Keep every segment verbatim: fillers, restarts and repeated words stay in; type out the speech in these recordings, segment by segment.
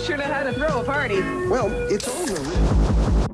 sure know how to throw a party. Well, it's all the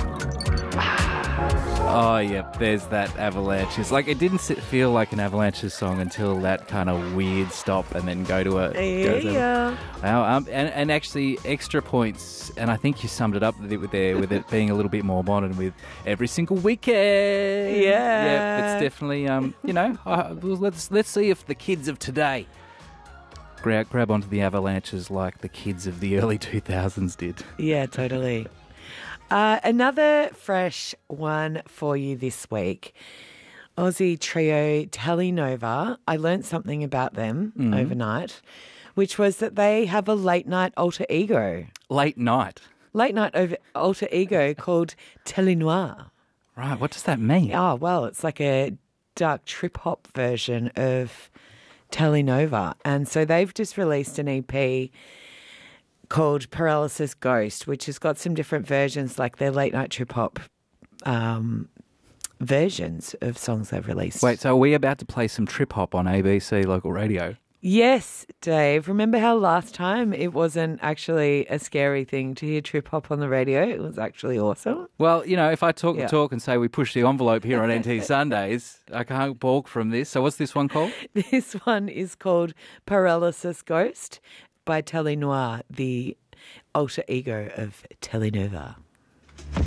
Oh, yeah, there's that Avalanches. Like, it didn't sit- feel like an Avalanches song until that kind of weird stop and then go to a... go to- Yeah. Wow, um, and, and actually, extra points, and I think you summed it up with it, with there, with it being a little bit more modern with every single weekend. Yeah. Yeah, it's definitely, um, you know, uh, well, let's, let's see if the kids of today grab, grab onto the Avalanches like the kids of the early two thousands did. Yeah, totally. Uh, another fresh one for you this week. Aussie trio Telenova. I learnt something about them Mm-hmm. overnight, which was that they have a late night alter ego. Late night. Late night over alter ego called Telenoir. Right, what does that mean? Oh, well, it's like a dark trip hop version of Telenova. And so they've just released an E P called Paralysis Ghost, which has got some different versions, like their late night trip hop um, versions of songs they've released. Wait, so are we about to play some trip hop on A B C local radio? Yes, Dave. Remember how last time it wasn't actually a scary thing to hear trip hop on the radio? It was actually awesome. Well, you know, if I talk Yeah. the talk and say we push the envelope here on N T Sundays, I can't balk from this. So what's this one called? This one is called Paralysis Ghost by Telenoir, the alter ego of Telenova.